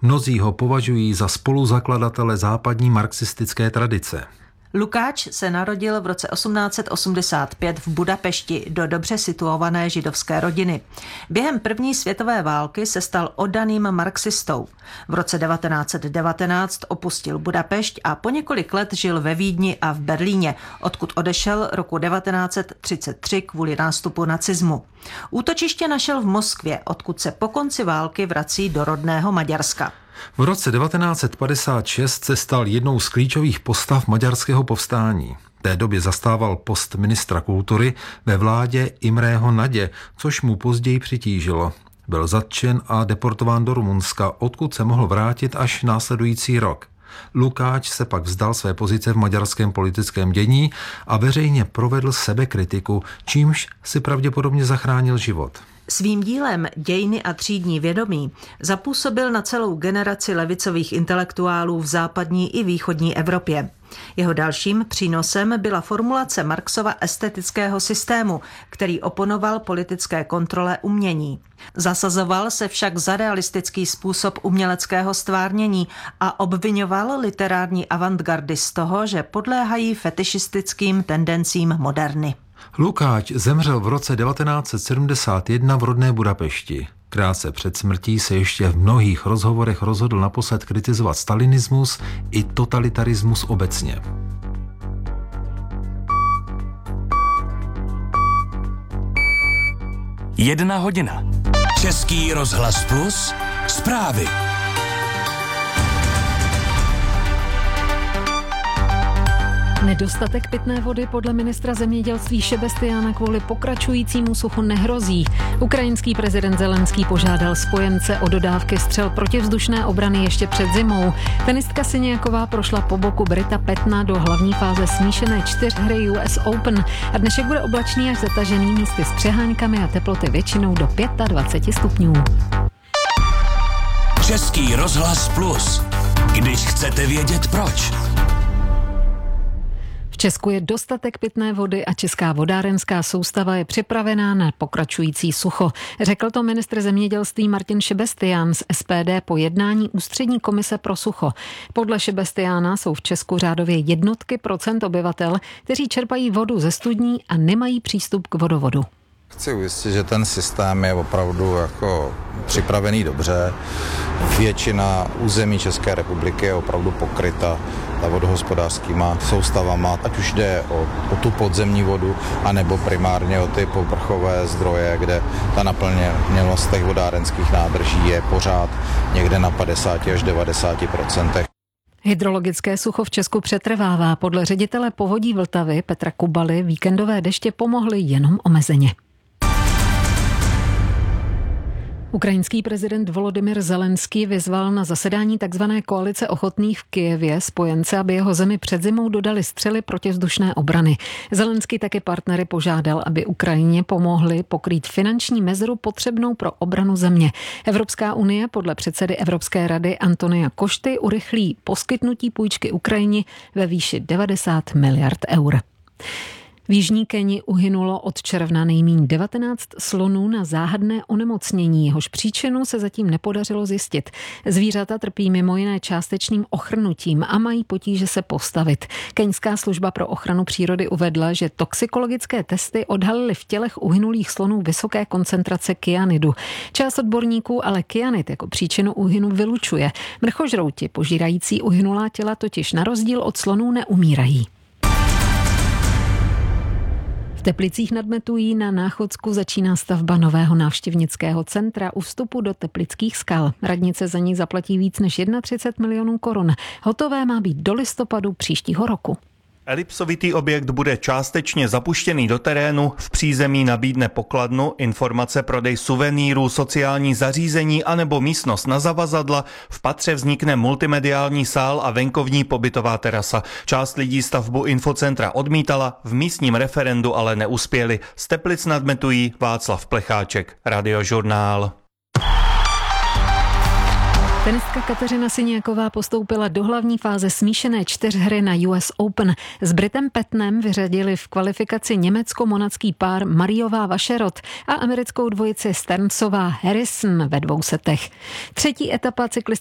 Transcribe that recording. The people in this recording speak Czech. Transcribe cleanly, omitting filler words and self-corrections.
Mnozí ho považují za spoluzakladatele západní marxistické tradice. Lukács se narodil v roce 1885 v Budapešti do dobře situované židovské rodiny. Během první světové války se stal oddaným marxistou. V roce 1919 opustil Budapešť a po několik let žil ve Vídni a v Berlíně, odkud odešel roku 1933 kvůli nástupu nacismu. Útočiště našel v Moskvě, odkud se po konci války vrací do rodného Maďarska. V roce 1956 se stal jednou z klíčových postav maďarského povstání. V té době zastával post ministra kultury ve vládě Imrého Nadě, což mu později přitížilo. Byl zatčen a deportován do Rumunska, odkud se mohl vrátit až následující rok. Lukács se pak vzdal své pozice v maďarském politickém dění a veřejně provedl sebekritiku, čímž si pravděpodobně zachránil život. Svým dílem Dějiny a třídní vědomí zapůsobil na celou generaci levicových intelektuálů v západní i východní Evropě. Jeho dalším přínosem byla formulace Marxova estetického systému, který oponoval politické kontrole umění. Zasazoval se však za realistický způsob uměleckého stvárnění a obviňoval literární avantgardy z toho, že podléhají fetišistickým tendencím moderny. Lukács zemřel v roce 1971 v rodné Budapešti. Krátce před smrtí se ještě v mnohých rozhovorech rozhodl naposled kritizovat stalinismus i totalitarismus obecně. Jedna hodina. Český rozhlas Plus. Zprávy. Nedostatek pitné vody podle ministra zemědělství Šebestiána kvůli pokračujícímu suchu nehrozí. Ukrajinský prezident Zelenský požádal spojence o dodávky střel protivzdušné obrany ještě před zimou. Tenistka Siniaková prošla po boku Brita Petna do hlavní fáze smíšené čtyřhry US Open a dnešek bude oblačný až zatažený, místy s přeháňkami a teploty většinou do 25 stupňů. Český rozhlas Plus. Když chcete vědět proč. V Česku je dostatek pitné vody a česká vodárenská soustava je připravená na pokračující sucho. Řekl to ministr zemědělství Martin Šebestián z SPD po jednání Ústřední komise pro sucho. Podle Šebestiána jsou v Česku řádově jednotky procent obyvatel, kteří čerpají vodu ze studní a nemají přístup k vodovodu. Chci ujistit, že ten systém je opravdu jako připravený dobře. Většina území České republiky je opravdu pokryta vodohospodářskýma soustavama, ať už jde o tu podzemní vodu, anebo primárně o ty povrchové zdroje, kde ta naplněnost těch vodárenských nádrží je pořád někde na 50 až 90%. Hydrologické sucho v Česku přetrvává. Podle ředitele Povodí Vltavy Petra Kubaly víkendové deště pomohly jenom omezeně. Ukrajinský prezident Volodymyr Zelenský vyzval na zasedání tzv. Koalice ochotných v Kyjevě spojence, aby jeho zemi před zimou dodali střely protivzdušné obrany. Zelenský také partnery požádal, aby Ukrajině pomohli pokrýt finanční mezeru potřebnou pro obranu země. Evropská unie podle předsedy Evropské rady Antonia Košty urychlí poskytnutí půjčky Ukrajině ve výši 90 miliard eur. V jižní Keni uhynulo od června nejméně 19 slonů na záhadné onemocnění. Jehož příčinu se zatím nepodařilo zjistit. Zvířata trpí mimo jiné částečným ochrnutím a mají potíže se postavit. Keňská služba pro ochranu přírody uvedla, že toxikologické testy odhalily v tělech uhynulých slonů vysoké koncentrace kyanidu. Část odborníků ale kyanid jako příčinu úhynu vylučuje. Mrchožrouti požírající uhynulá těla totiž na rozdíl od slonů neumírají. V Teplicích nad Metují na Náchodsku začíná stavba nového návštěvnického centra u vstupu do Teplických skal. Radnice za ní zaplatí víc než 31 milionů korun. Hotové má být do listopadu příštího roku. Elipsovitý objekt bude částečně zapuštěný do terénu, v přízemí nabídne pokladnu, informace, prodej suvenýrů, sociální zařízení anebo místnost na zavazadla, v patře vznikne multimediální sál a venkovní pobytová terasa. Část lidí stavbu infocentra odmítala, v místním referendu ale neuspěli. Z Teplic nad Metují Václav Plecháček, Radiožurnál. Tenistka Kateřina Siniaková postoupila do hlavní fáze smíšené čtyřhry na US Open. S Britem Petnem vyřadili v kvalifikaci německo-monacký pár Mariová Vašerot a americkou dvojici Sternsová Harrison ve 2 setech. Třetí etapa